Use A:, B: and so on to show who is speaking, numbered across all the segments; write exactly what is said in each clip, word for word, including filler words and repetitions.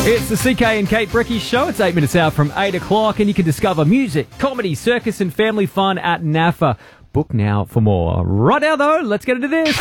A: It's the C K and Kate Bricky Show. It's eight minutes out from eight o'clock, and you can discover music, comedy, circus, and family fun at N A F A. Book now for more. Right now, though, let's get into this.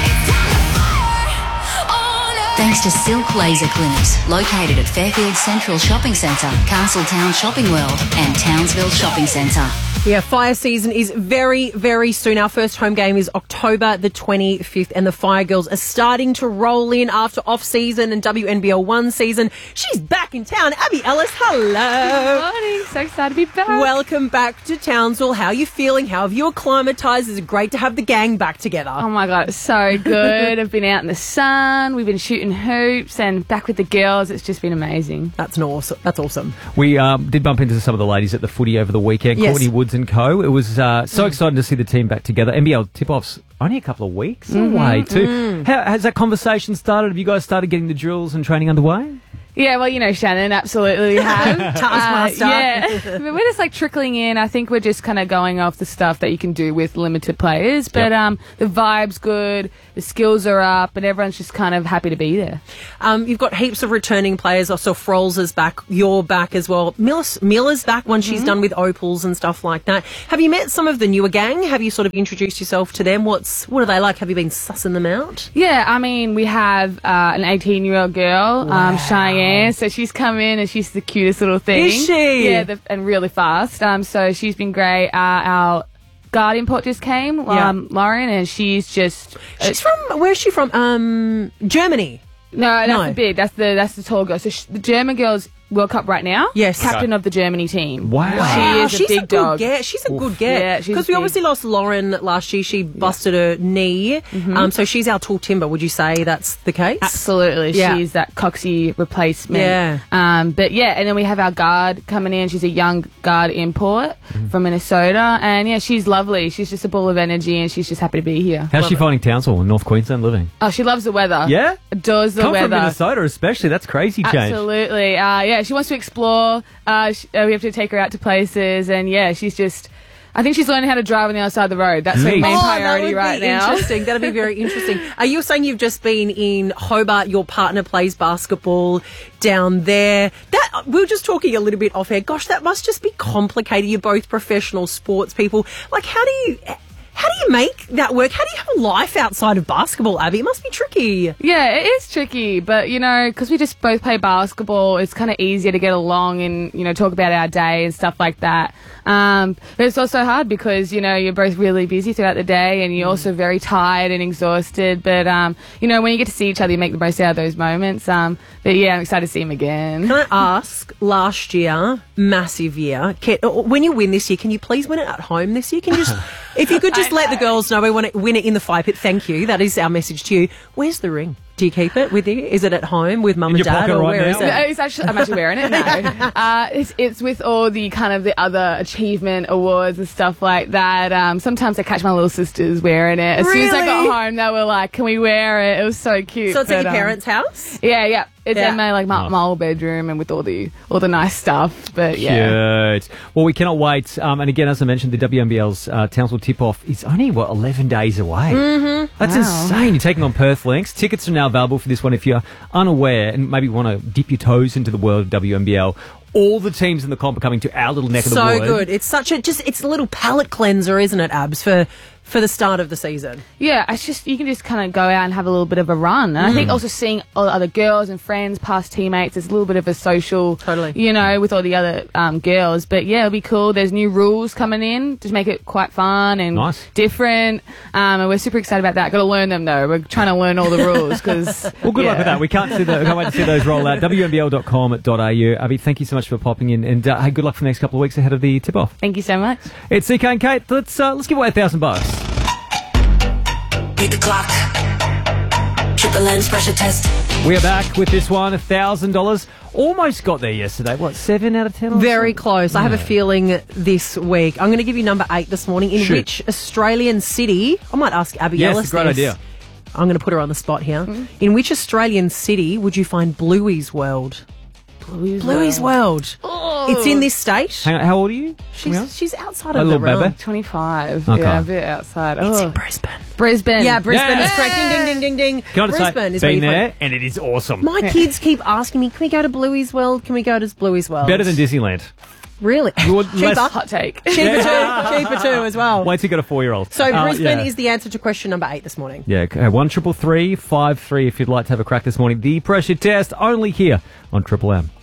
B: Thanks to Silk Laser Clinics, located at Fairfield Central Shopping Centre, Castletown Shopping World, and Townsville Shopping Centre.
C: Yeah, fire season is very, very soon. Our first home game is October the twenty-fifth, and the Fire Girls are starting to roll in after off-season and W N B L one season. She's back in town. Abby Ellis, hello.
D: Good morning. So excited to be back.
C: Welcome back to Townsville. How are you feeling? How have you acclimatised? It's great to have the gang back together.
D: Oh, my God. It's so good. I've been out in the sun. We've been shooting hoops and back with the girls. It's just been amazing.
C: That's an awesome. That's awesome.
A: We um, did bump into some of the ladies at the footy over the weekend.
C: Yes.
A: Courtney Woods and co. It was uh, so exciting to see the team back together. N B L tip-offs only a couple of weeks
D: Mm-hmm.
A: away too.
C: Mm.
A: How, has that conversation started? Have you guys started getting the drills and training underway?
D: Yeah, well, you know, Shannon, absolutely have.
C: Taskmaster.
D: Uh, yeah. We're just like trickling in. I think we're just kind of going off the stuff that you can do with limited players. But
A: Yep.
D: um, the vibe's good, the skills are up, and everyone's just kind of happy to be there.
C: Um, you've got heaps of returning players. Also, Frolls is back. You're back as well. Miller's, Miller's back once she's done with Opals and stuff like that. Have you met some of the newer gang? Have you sort of introduced yourself to them? What's What are they like? Have you been sussing them out?
D: Yeah, I mean, we have uh, an eighteen-year-old girl, um, Cheyenne. So she's come in and she's the cutest little thing.
C: Is she?
D: Yeah, the, and really fast. Um, so she's been great. Uh, our guard import just came,
C: Yeah.
D: um, Lauren, and she's just...
C: She's from, where's she from? Um, Germany.
D: No, that's
C: No.
D: the big. That's the that's the tall girl. So sh- the German girls World Cup right now.
C: Yes.
D: Captain of the Germany team.
A: Wow.
D: She is
C: she's
D: a big
C: a good
D: dog.
C: get. She's a
A: Oof.
C: good get.
D: Yeah, she's
C: Because we
D: big.
C: obviously lost Lauren last year. She busted her knee.
D: Mm-hmm.
C: Um, so she's our tall timber. Would you say that's the case?
D: Absolutely.
C: Yeah.
D: She's that coxy replacement.
C: Yeah.
D: Um, but yeah, and then we have our guard coming in. She's a young guard import
C: Mm-hmm.
D: from Minnesota. And yeah, she's lovely. She's just a ball of energy and she's just happy to be here.
A: How's she finding Townsville in North Queensland living?
D: Oh, she loves the weather.
A: Yeah?
D: Adores the
A: Come
D: weather.
A: from Minnesota especially. That's crazy change.
D: Absolutely. Uh, yeah, she wants to explore. Uh, she, uh, we have to take her out to places. And yeah, she's just... I think she's learning how to drive on the other side of the road. That's her
A: Neat.
D: main
C: Oh,
D: priority
C: that would
D: right
C: be
D: now.
C: Interesting. That'd be very interesting. Are you saying you've just been in Hobart? Your partner plays basketball down there. That we were just talking a little bit off air. Gosh, that must just be complicated. You're both professional sports people. Like, how do you? How do you make that work? How do you have a life outside of basketball, Abby? It must be tricky.
D: Yeah, it is tricky, but you know, because we just both play basketball, it's kind of easier to get along and you know talk about our day and stuff like that. Um, but it's also hard because you know you're both really busy throughout the day and you're also very tired and exhausted. But um, you know, when you get to see each other, you make the most out of those moments. Um, but yeah, I'm excited to see him again.
C: Can I ask? Last year, massive year. Can, when you win this year, can you please win it at home this year? Can you just, if you could just let the girls know we want to win it in the fire pit. Thank you. That is our message to you. Where's the ring? Do you keep it with you? Is it at home with mum
A: In
C: and
A: your
C: dad,
A: pocket
C: or
A: right
C: where
A: now?
C: is
D: No,
C: it?
D: it's actually, I'm actually wearing it now. uh, it's, it's with all the kind of the other achievement awards and stuff like that. Um, sometimes I catch my little sisters wearing it. As soon as I
C: Really?
D: got home, they were like, "Can we wear it?" It was so cute.
C: So it's at
D: but,
C: your
D: um,
C: parents' house?
D: Yeah, yeah. It's
C: Yeah.
D: in my like my,
A: Nice.
D: my old bedroom and with all the all the nice stuff. But yeah.
A: Good. Well, we cannot wait. Um, and again, as I mentioned, the W N B L's uh, Townsville tip-off is only, what, eleven days away? Mm-hmm. That's
D: Wow.
A: insane. You're taking on Perth Lynx. Tickets are now available for this one if you're unaware and maybe want to dip your toes into the world of W N B L. All the teams in the comp are coming to our little neck of the
C: So
A: woods.
C: good. It's such a, just, it's a little palate cleanser, isn't it, Abs, for, for the start of the season?
D: Yeah, it's just you can just kind of go out and have a little bit of a run, and I think also seeing all the other girls and friends, past teammates, there's a little bit of a social,
C: Totally.
D: you know, with all the other um, girls. But yeah, it'll be cool. There's new rules coming in, just make it quite fun and
A: Nice.
D: different. Um, and we're super excited about that. Got to learn them though. We're trying to learn all the rules because.
A: Well, good luck with that. We can't see the, we can't wait to see those roll out. W N B L dot com dot a u. Abby, thank you so much for popping in, and uh, hey, good luck for the next couple of weeks ahead of the tip-off.
D: Thank you so much.
A: It's C K and Kate. Let's uh, let's give away a thousand bucks.
E: Beat the clock. Triple lens pressure test.
A: We are back with this one, a thousand dollars. Almost got there yesterday. What, seven out of ten? Or
C: Very
A: something?
C: close. I have a feeling this week. I'm going to give you number eight this morning. In
A: Shoot.
C: which Australian city, I might ask Abby
A: Yes,
C: Ellis
A: great
C: this.
A: idea.
C: I'm going to put her on the spot here. In which Australian city would you find Bluey's World?
D: Bluey's
C: Bluey's World.
D: Oh, old.
C: It's in this state.
A: Hang on, how old are you?
C: She's, she's outside
A: A
C: of
A: little
C: the realm.
A: baby?
D: twenty-five.
A: Okay.
D: Yeah, a bit outside.
C: It's
D: Oh.
C: in Brisbane.
D: Brisbane.
C: Yeah, Brisbane
A: Yeah.
C: is correct. Ding, ding, ding, ding, ding.
A: Can I just
C: Brisbane
A: say,
C: is where
A: been
C: you
A: there,
C: find-
A: and it is awesome.
C: My kids keep asking me, can we go to Bluey's World? Can we go to Bluey's World?
A: Better than Disneyland.
C: Really?
A: Well,
C: Cheaper.
A: less-
D: Hot take.
C: Cheaper too. Cheaper too as well.
A: Wait till you got a four-year-old.
C: So
A: Uh,
C: Brisbane
A: yeah.
C: is the answer to question number eight this morning.
A: Yeah, okay. one triple three five three if you'd like to have a crack this morning. The pressure test only here on Triple M.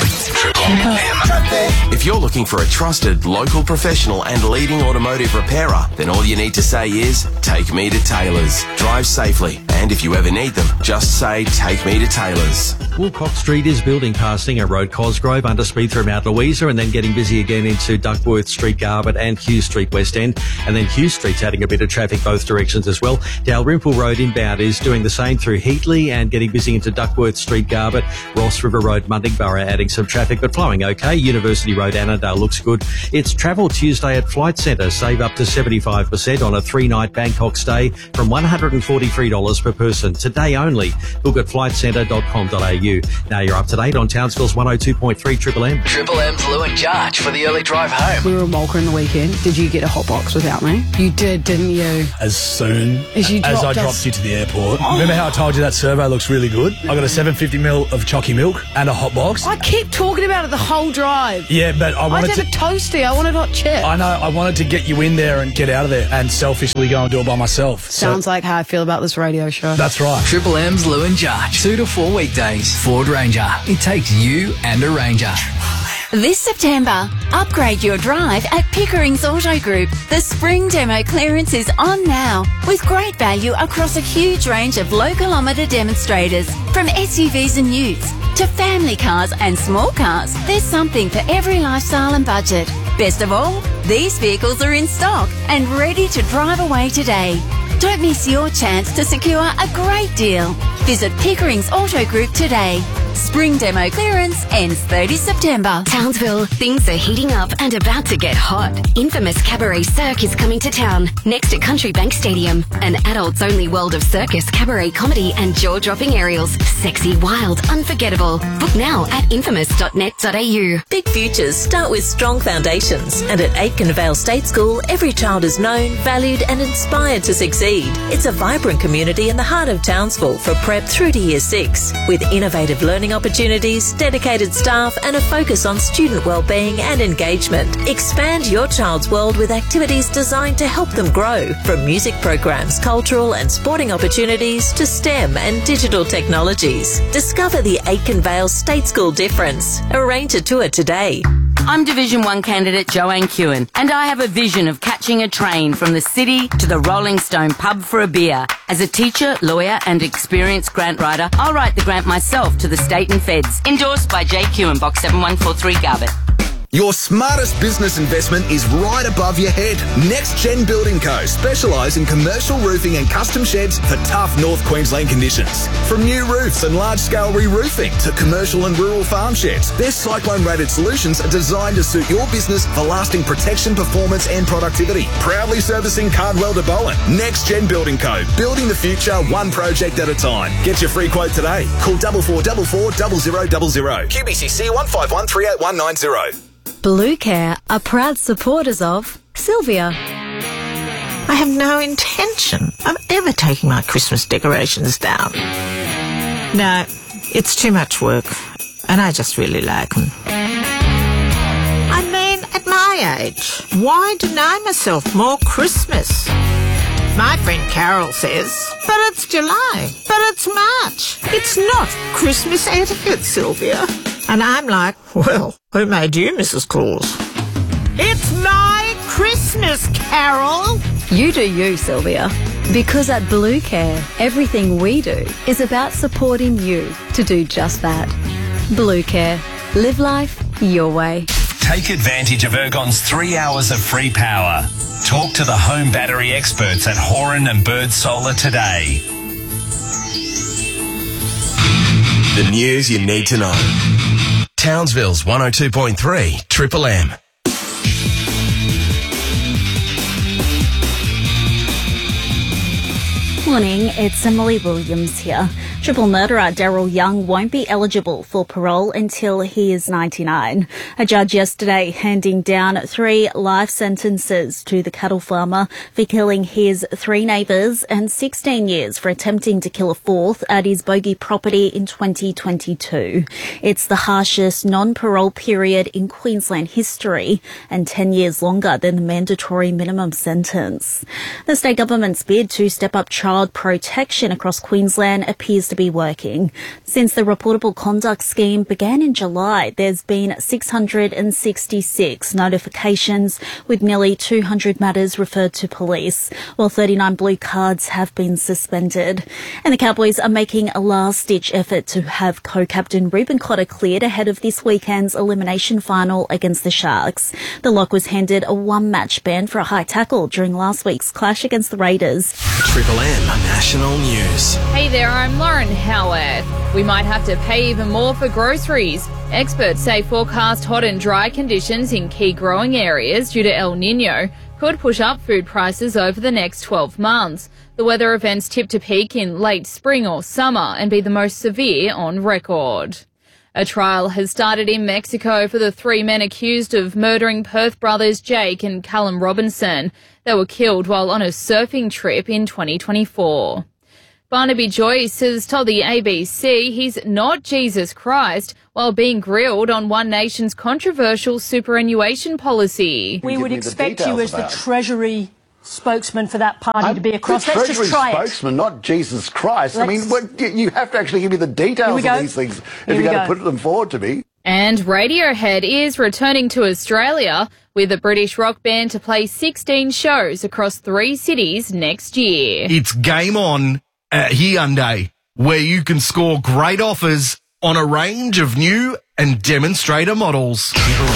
F: If you're looking for a trusted local professional and leading automotive repairer, then all you need to say is, take me to Taylor's. Drive safely, and if you ever need them, just say, take me to Taylor's.
G: Woolcock Street is building past Singer Road, Cosgrove, under speed through Mount Louisa, and then getting busy again into Duckworth Street, Garbutt, and Hughes Street, West End. And then Hughes Street's adding a bit of traffic both directions as well. Dalrymple Road inbound is doing the same through Heatley and getting busy into Duckworth Street, Garbutt. Ross River Road, Mundingborough adding some traffic, but flowing okay. University Road, Annandale looks good. It's Travel Tuesday at Flight Centre. Save up to seventy-five percent on a three-night Bangkok stay from one hundred forty-three dollars per person. Today only. Book at flight centre dot com dot a u. Now you're up to date on Townsville's one oh two point three Triple M.
H: Triple M's Lou and Jarch for the early drive home.
I: We were in Walker in the weekend. Did you get a hot box without me? You did, didn't you?
J: As soon
I: As you
J: as I
I: dropped us-
J: dropped you to the airport. Remember how I told you that survey looks really good? I got a seven hundred fifty mil of chalky milk and a hot box.
I: I kept talking about it the whole drive.
J: Yeah, but I
I: I
J: wanted
I: did
J: to...
I: a toasty. I wanted hot chip.
J: I know, I wanted to get you in there and get out of there and selfishly go and do it by myself. So-
I: Sounds like how I feel about this radio show.
J: That's right.
H: Triple M's Lou and Jarch. Two to four weekdays. Ford Ranger. It takes you and a Ranger.
B: This September, upgrade your drive at Pickering's Auto Group. The spring demo clearance is on now with great value across a huge range of low kilometre demonstrators. From S U Vs and utes to family cars and small cars, there's something for every lifestyle and budget. Best of all, these vehicles are in stock and ready to drive away today. Don't miss your chance to secure a great deal. Visit Pickering's Auto Group today. Spring demo clearance ends thirtieth September.
K: Townsville, things are heating up and about to get hot. Infamous Cabaret Cirque is coming to town, next to Country Bank Stadium. An adults-only world of circus, cabaret, comedy and jaw-dropping aerials. Sexy, wild, unforgettable. Book now at infamous dot net dot a u.
L: Big futures start with strong foundations, and at Aitken Vale State School, every child is known, valued and inspired to succeed. It's a vibrant community in the heart of Townsville for prep through to year six, with innovative learning opportunities, dedicated staff and a focus on student wellbeing and engagement. Expand your child's world with activities designed to help them grow, from music programs, cultural and sporting opportunities to STEM and digital technologies. Discover the Aitken Vale State School difference. Arrange a tour today.
M: I'm Division one candidate Joanne Kewen, and I have a vision of catching a train from the city to the Rolling Stone pub for a beer. As a teacher, lawyer and experienced grant writer, I'll write the grant myself to the state and feds. Endorsed by J Kewen, Box seven one four three, Garbutt.
N: Your smartest business investment is right above your head. Next Gen Building Co. specialise in commercial roofing and custom sheds for tough North Queensland conditions. From new roofs and large-scale re-roofing to commercial and rural farm sheds, their cyclone-rated solutions are designed to suit your business for lasting protection, performance and productivity. Proudly servicing Cardwell to Bowen. Next Gen Building Co. Building the future one project at a time. Get your free quote today. Call double four double four double zero double zero. Q B C C one five one three eight one nine zero.
O: Blue Care are proud supporters of Sylvia.
P: I have no intention of ever taking my Christmas decorations down. No, it's too much work, and I just really like them. I mean, at my age, why deny myself more Christmas? My friend Carol says, but it's July, but it's March. It's not Christmas etiquette, Sylvia. And I'm like, well, who made you, Missus Claus? It's my Christmas, Carol.
O: You do you, Sylvia. Because at Blue Care, everything we do is about supporting you to do just that. Blue Care. Live life your way.
Q: Take advantage of Ergon's three hours of free power. Talk to the home battery experts at Horan and Bird Solar today.
F: The news you need to know. Townsville's one oh two point three Triple M.
R: Morning, it's Emily Williams here. Triple murderer Daryl Young won't be eligible for parole until he is ninety-nine. A judge yesterday handing down three life sentences to the cattle farmer for killing his three neighbours and sixteen years for attempting to kill a fourth at his bogey property in twenty twenty-two. It's the harshest non-parole period in Queensland history and ten years longer than the mandatory minimum sentence. The state government's bid to step up child protection across Queensland appears to be working. Since the reportable conduct scheme began in July, there's been six hundred sixty-six notifications with nearly two hundred matters referred to police, while thirty-nine blue cards have been suspended. And the Cowboys are making a last-ditch effort to have co-captain Ruben Cotter cleared ahead of this weekend's elimination final against the Sharks. The Lock was handed a one-match ban for a high tackle during last week's clash against the Raiders.
F: Triple M National News.
S: Hey there, I'm Lauren Howarth. We might have to pay even more for groceries. Experts say forecast hot and dry conditions in key growing areas due to El Nino could push up food prices over the next twelve months. The weather events tip to peak in late spring or summer and be the most severe on record. A trial has started in Mexico for the three men accused of murdering Perth brothers Jake and Callum Robinson. They were killed while on a surfing trip in twenty twenty-four. Barnaby Joyce has told the A B C he's not Jesus Christ while being grilled on One Nation's controversial superannuation policy.
T: We would expect you as the Treasury spokesman for that party
U: I'm
T: to be across.
U: the
T: Let's
U: Treasury
T: just try
U: spokesman,
T: it.
U: not Jesus Christ. I mean, what, you have to actually give me the details
T: go.
U: of these things if
T: Here
U: you're
T: we
U: going to
T: go.
U: put them forward to me.
S: And Radiohead is returning to Australia with the British rock band to play sixteen shows across three cities next year.
V: It's Game On at Hyundai, where you can score great offers on a range of new and demonstrator models.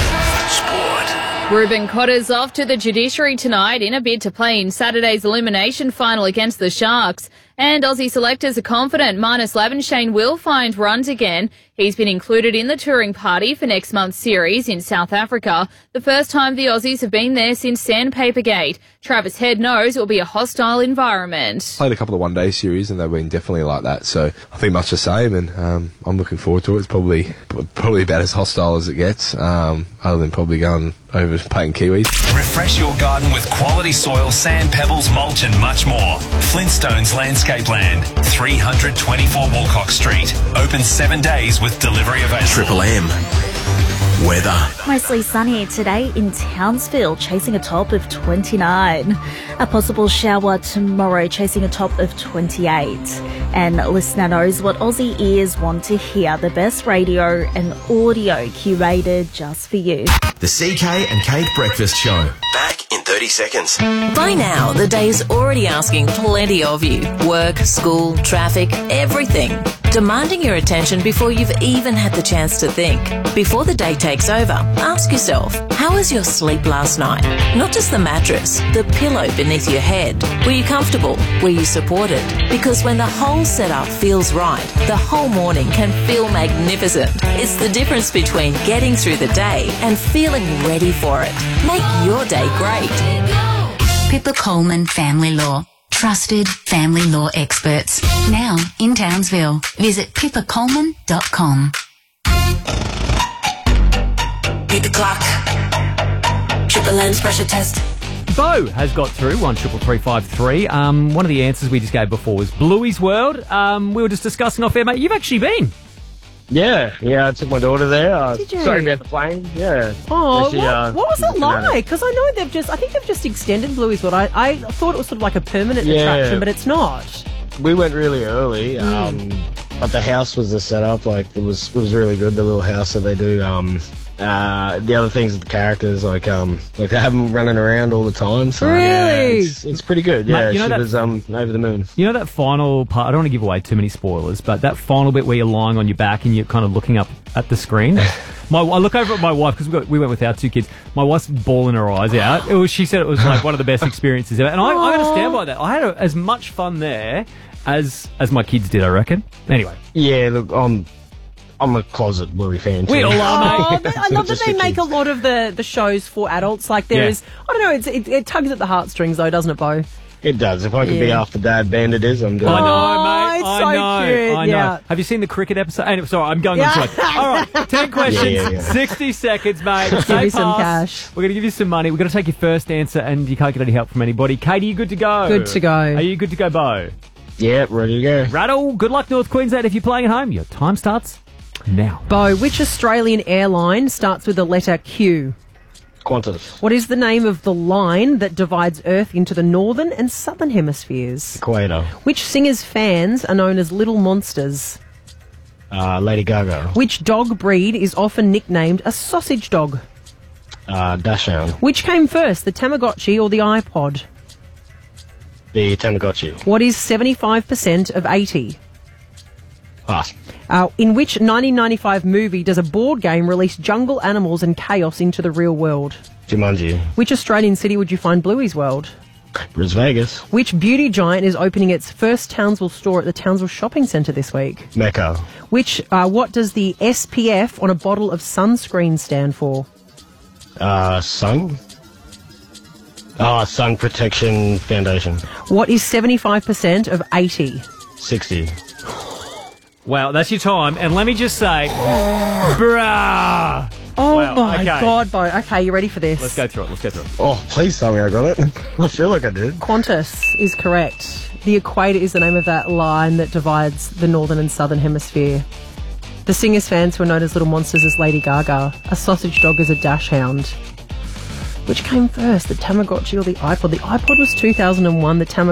S: Ruben Cotter's off to the judiciary tonight in a bid to play in Saturday's elimination final against the Sharks. And Aussie selectors are confident Marnus Labuschagne will find runs again. He's been included in the touring party for next month's series in South Africa, the first time the Aussies have been there since Sandpapergate. Travis Head knows it will be a hostile environment.
W: Played a couple of one-day series and they've been definitely like that, so I think much the same, and um, I'm looking forward to it. It's probably probably about as hostile as it gets, um, other than probably going over playing Kiwis.
Q: Refresh your garden with quality soil, sand, pebbles, mulch and much more. Flintstones Landscape Land, three twenty-four Walcock Street. Open seven days with delivery available.
F: Triple M. Weather.
R: Mostly sunny today in Townsville, chasing a top of twenty-nine. A possible shower tomorrow, chasing a top of twenty-eight. And listener knows what Aussie ears want to hear. The best radio and audio curated just for you.
F: The C K and Kate Breakfast Show. Back in thirty seconds.
L: By now, the day's already asking plenty of you. Work, school, traffic, everything. Demanding your attention before you've even had the chance to think. Before the day takes over, ask yourself, how was your sleep last night? Not just the mattress, the pillow beneath your head. Were you comfortable? Were you supported? Because when the whole setup feels right, the whole morning can feel magnificent. It's the difference between getting through the day and feeling ready for it. Make your day great.
B: Pippa Coleman Family Law. Trusted family law experts. Now in Townsville. Visit pippa coleman dot com.
E: Beat the clock. Triple lens pressure test.
A: Bo has got through one triple three five three. Um, one of the answers we just gave before was Bluey's World. Um, we were just discussing off air, mate. You've actually been.
X: Yeah, yeah, I took my daughter there. Uh,
C: Did you?
X: Sorry about the plane. Yeah.
C: Oh,
X: She,
C: what,
X: uh,
C: what was it
X: looking at
C: like? Because I know they've just, I think they've just extended Bluey's World. I, I thought it was sort of like a permanent
X: Yeah.
C: attraction, but it's not.
X: We went really early, um, but the house was the setup. Like it was, it was really good. The little house that they do. Um, uh, the other things with the characters, like um, like they have them running around all the time. So yeah,
A: Really?
X: it's, it's pretty good.
A: Mate,
X: Yeah,
A: you know
X: she
A: that-
X: was um over the moon.
A: You know that final part, I don't want to give away too many spoilers, but that final bit where you're lying on your back and you're kind of looking up at the screen. My, I look over at my wife, because we, got- we went with our two kids. My wife's bawling her eyes out. It was, she said it was like one of the best experiences ever. And I, I understand by that. I had a, as much fun there as as my kids did, I reckon. Anyway.
X: Yeah, look, I'm I'm a closet Bluey fan too.
A: We all are,
C: Oh, but I love that
X: Just
C: they
X: for
C: make
X: kids.
C: a lot of the, the shows for adults. Like there
X: Yeah.
C: is, I don't know, it's, it, it tugs at the heartstrings though, doesn't it, Bo?
X: It does. If I could be
C: Yeah.
X: half the dad band it is, I'm doing
A: I
X: it.
A: know, mate.
C: it's
A: I
C: so
A: know.
C: cute,
A: I know.
C: yeah.
A: Have you seen the cricket episode? Anyway, sorry, I'm going
C: Yeah.
A: on to it. All right, ten questions,
X: Yeah, yeah, yeah.
A: sixty seconds, mate.
C: Give
A: Say
C: me some
A: pass.
C: cash.
A: We're going to give you some money. We're going to take your first answer, and you can't get any help from anybody. Katie, you good to go?
C: Good to go.
A: Are you good to go, Bo?
X: Yeah, ready to go.
A: Rattle, good luck, North Queensland. If you're playing at home, your time starts now.
C: Bo, which Australian airline starts with the letter Q?
X: Qantas.
C: What is the name of the line that divides Earth into the northern and southern hemispheres?
X: Equator.
C: Which singer's fans are known as Little Monsters?
X: Uh, Lady Gaga.
C: Which dog breed is often nicknamed a sausage dog?
X: Uh, Dachshund.
C: Which came first, the Tamagotchi or the iPod?
X: The Tamagotchi.
C: What is seventy-five percent of eighty?
X: Pass.
C: Uh, in which nineteen ninety-five movie does a board game release jungle animals and chaos into the real world?
X: Jumanji.
C: Which Australian city would you find Bluey's World?
X: Las Vegas.
C: Which beauty giant is opening its first Townsville store at the Townsville Shopping Centre this week?
X: Mecca.
C: Which, uh, what does the S P F on a bottle of sunscreen stand for?
X: Uh, Sun. Ah, Sun Protection Foundation.
C: What is seventy-five percent of eighty?
X: sixty.
A: Wow, that's your time. And let me just say, brah.
C: Oh
A: Wow,
C: my
A: okay.
C: God, Bo. Okay, you ready for this?
A: Let's go through it. Let's go through it.
X: Oh, please tell me I got it. I feel like I did.
C: Qantas is correct. The equator is the name of that line that divides the northern and southern hemisphere. The singer's fans who are known as Little Monsters is Lady Gaga. A sausage dog is a dachshund. Which came first, the Tamagotchi or the iPod? The iPod was two thousand one, the Tamagotchi